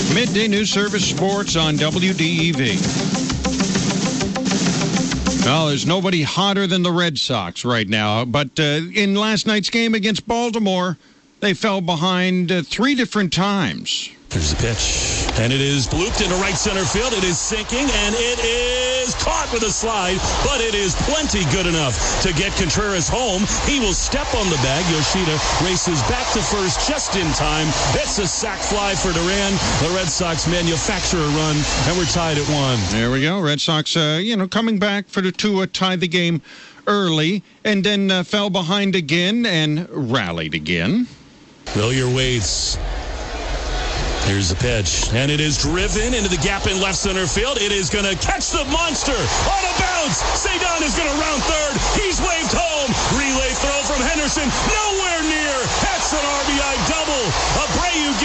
Midday News Service Sports on WDEV. Well, there's nobody hotter than the Red Sox right now. But in last night's game against Baltimore, they fell behind 3 different times. There's the pitch, and it is blooped into right center field. It is sinking, and it is caught with a slide, but it is plenty good enough to get Contreras home. He will step on the bag. Yoshida races back to first just in time. It's a sac fly for Duran. The Red Sox manufacture a run, and we're tied at 1. There we go. Red Sox, coming back to tie the game early, and then fell behind again and rallied again. Villier waits. Here's the pitch, and it is driven into the gap in left center field. It is going to catch the monster on a bounce. Cedon is going to round third. He's waved home. Relay throw from Henderson. Nowhere near. That's an RBI double. Abreu